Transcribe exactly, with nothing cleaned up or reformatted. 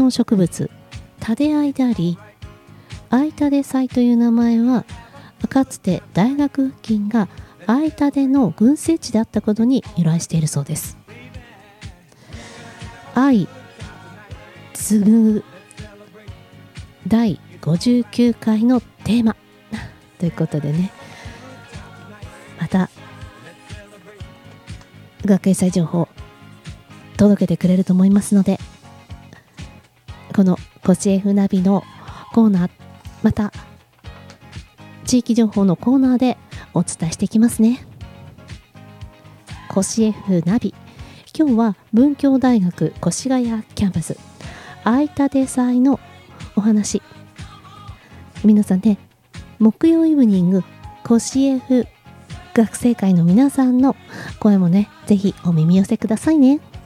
の植物タデアイであり、アイタデ祭という名前はかつて大学付近がアイタデの群生地だったことに由来しているそうです。愛継ぐだいごじゅうきゅうかいのテーマということでね、また学園祭情報届けてくれると思いますので、このコシエフナビのコーナー、また地域情報のコーナーでお伝えしていきますね。コシエフナビ、今日は文教大学越谷キャンパスアイタデ祭のお話。皆さんね、木曜イブニングコシエフ学生会の皆さんの声もね、ぜひお耳寄せくださいね。